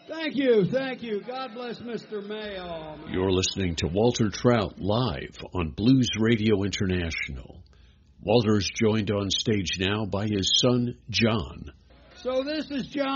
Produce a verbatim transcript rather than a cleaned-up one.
Thank you, thank you. God bless Mister Mayo. You're listening to Walter Trout live on Blues Radio International. Walter is joined on stage now by his son, John. So this is John.